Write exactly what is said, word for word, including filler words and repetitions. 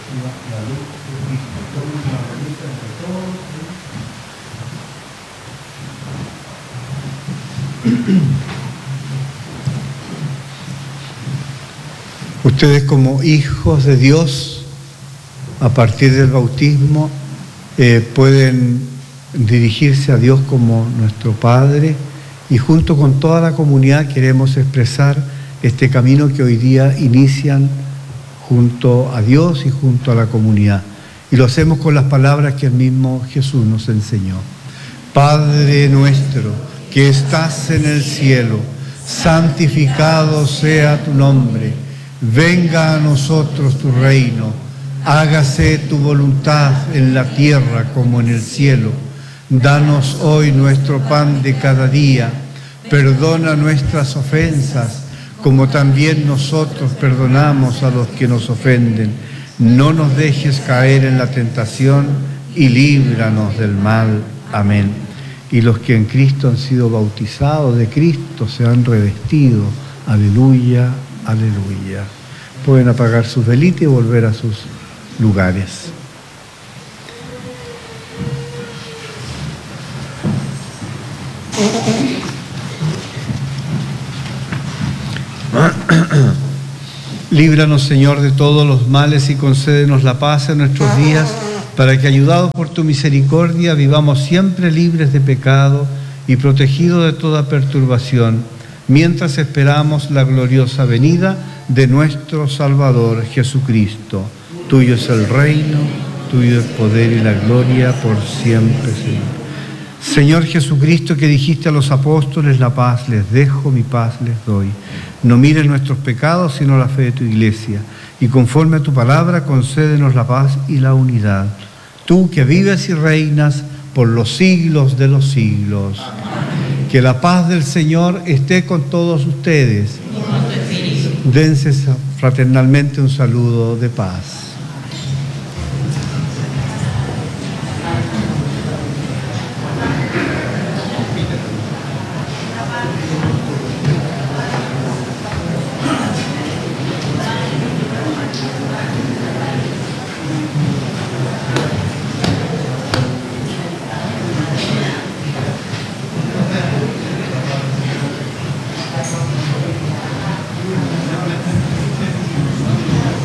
la luz de Cristo. Tomen la luz entre todos. Ustedes, como hijos de Dios, a partir del bautismo, eh, pueden dirigirse a Dios como nuestro Padre, y junto con toda la comunidad queremos expresar este camino que hoy día inician junto a Dios y junto a la comunidad. Y lo hacemos con las palabras que el mismo Jesús nos enseñó. Padre nuestro, que estás en el cielo, santificado sea tu nombre. Venga a nosotros tu reino. Hágase tu voluntad en la tierra como en el cielo. Danos hoy nuestro pan de cada día. Perdona nuestras ofensas, como también nosotros perdonamos a los que nos ofenden. No nos dejes caer en la tentación y líbranos del mal. Amén. Y los que en Cristo han sido bautizados de Cristo se han revestido. Aleluya, aleluya. Pueden apagar sus velitas y volver a sus lugares. Líbranos, Señor, de todos los males y concédenos la paz en nuestros días, para que, ayudados por tu misericordia, vivamos siempre libres de pecado y protegidos de toda perturbación, mientras esperamos la gloriosa venida de nuestro Salvador Jesucristo. Tuyo es el reino, tuyo el poder y la gloria por siempre, Señor. Señor Jesucristo, que dijiste a los apóstoles: la paz les dejo, mi paz les doy. No mires nuestros pecados, sino la fe de tu iglesia. Y conforme a tu palabra, concédenos la paz y la unidad. Tú que vives y reinas por los siglos de los siglos. Que la paz del Señor esté con todos ustedes. Dense fraternalmente un saludo de paz.